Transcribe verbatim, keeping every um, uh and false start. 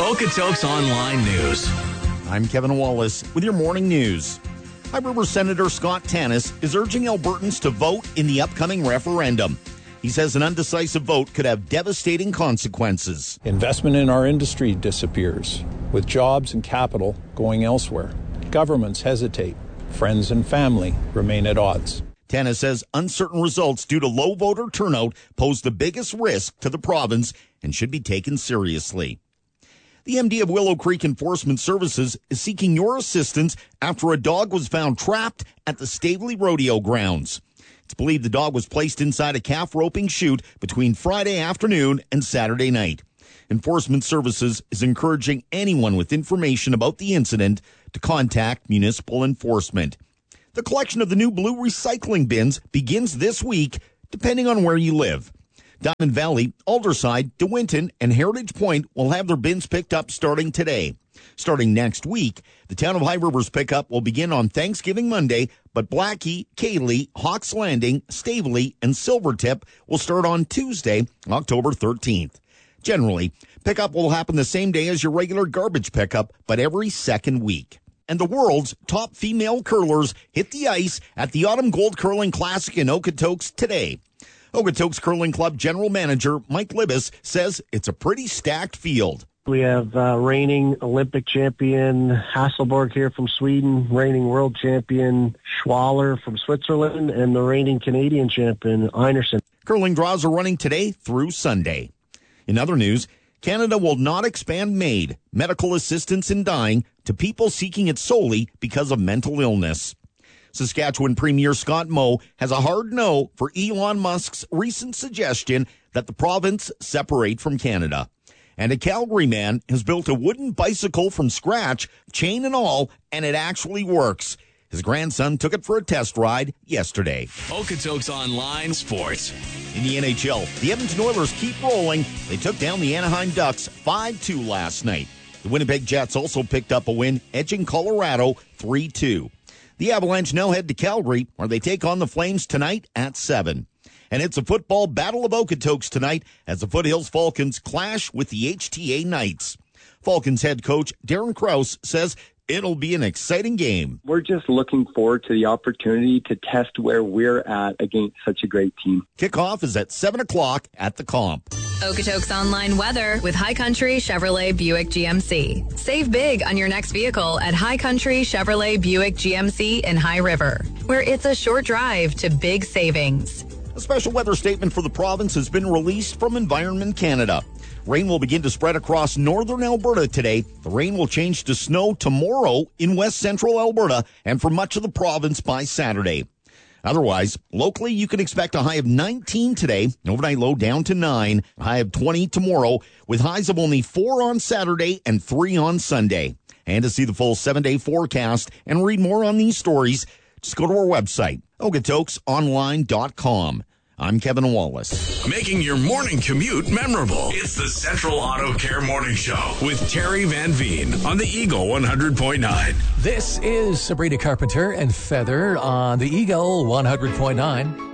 Okotoks Online News. I'm Kevin Wallace with your morning news. High River Senator Scott Tanis is urging Albertans to vote in the upcoming referendum. He says an undecisive vote could have devastating consequences. Investment in our industry disappears, with jobs and capital going elsewhere. Governments hesitate. Friends and family remain at odds. Tanis says uncertain results due to low voter turnout pose the biggest risk to the province and should be taken seriously. The M D of Willow Creek Enforcement Services is seeking your assistance after a dog was found trapped at the Staveley Rodeo grounds. It's believed the dog was placed inside a calf roping chute between Friday afternoon and Saturday night. Enforcement Services is encouraging anyone with information about the incident to contact municipal enforcement. The collection of the new blue recycling bins begins this week, depending on where you live. Diamond Valley, Alderside, DeWinton, and Heritage Point will have their bins picked up starting today. Starting next week, the town of High River's pickup will begin on Thanksgiving Monday, but Blackie, Cayley, Hawks Landing, Staveley, and Silvertip will start on Tuesday, October thirteenth. Generally, pickup will happen the same day as your regular garbage pickup, but every second week. And the world's top female curlers hit the ice at the Autumn Gold Curling Classic in Okotoks today. Okotoks Curling Club General Manager Mike Libis says it's a pretty stacked field. We have uh, reigning Olympic champion Hasselborg here from Sweden, reigning world champion Schwaller from Switzerland, and the reigning Canadian champion Einerson. Curling draws are running today through Sunday. In other news, Canada will not expand MAID, medical assistance in dying, to people seeking it solely because of mental illness. Saskatchewan Premier Scott Moe has a hard no for Elon Musk's recent suggestion that the province separate from Canada. And a Calgary man has built a wooden bicycle from scratch, chain and all, and it actually works. His grandson took it for a test ride yesterday. Okotoks Online Sports. In the N H L, the Edmonton Oilers keep rolling. They took down the Anaheim Ducks five two last night. The Winnipeg Jets also picked up a win, edging Colorado three two. The Avalanche now head to Calgary, where they take on the Flames tonight at seven. And it's a football battle of Okotoks tonight as the Foothills Falcons clash with the H T A Knights. Falcons head coach Darren Krause says it'll be an exciting game. We're just looking forward to the opportunity to test where we're at against such a great team. Kickoff is at seven o'clock at the Comp. Okotoks Online weather with High Country Chevrolet Buick G M C. Save big on your next vehicle at High Country Chevrolet Buick G M C in High River, where it's a short drive to big savings. A special weather statement for the province has been released from Environment Canada. Rain will begin to spread across northern Alberta today. The rain will change to snow tomorrow in west central Alberta and for much of the province by Saturday. Otherwise, locally, you can expect a high of nineteen today, overnight low down to nine, a high of twenty tomorrow, with highs of only four on Saturday and three on Sunday. And to see the full seven-day forecast and read more on these stories, just go to our website, okotoks online dot com. I'm Kevin Wallace. Making your morning commute memorable. It's the Central Auto Care Morning Show with Terry Van Veen on the Eagle one hundred point nine. This is Sabrina Carpenter and Feather on the Eagle one hundred point nine.